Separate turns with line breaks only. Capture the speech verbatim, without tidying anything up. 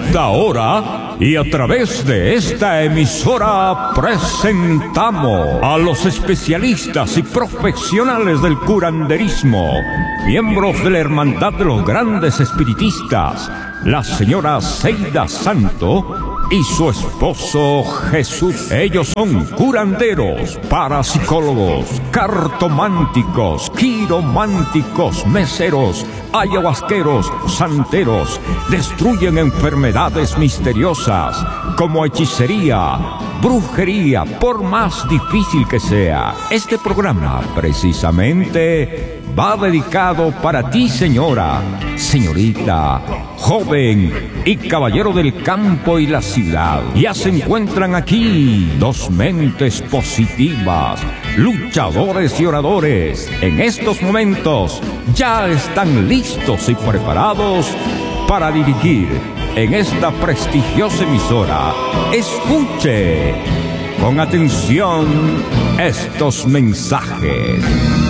esta hora y a través de esta emisora presentamos a los especialistas y profesionales del curanderismo, miembros de la Hermandad de los Grandes Espiritistas, la señora Seida Santo y su esposo Jesús. Ellos son curanderos, parapsicólogos, cartománticos, quirománticos, meseros, ayahuasqueros, santeros. Destruyen enfermedades misteriosas como hechicería, brujería, por más difícil que sea. Este programa precisamente va dedicado para ti, señora, señorita, joven y caballero del campo y la ciudad. Ya se encuentran aquí dos mentes positivas, luchadores y oradores. En estos momentos ya están listos y preparados para dirigir en esta prestigiosa emisora. Escuche con atención estos mensajes.